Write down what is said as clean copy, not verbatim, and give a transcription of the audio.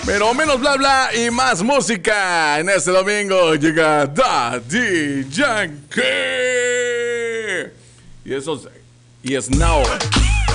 Pero menos bla bla y más música. En este domingo llega Daddy Yankee. Y es Now.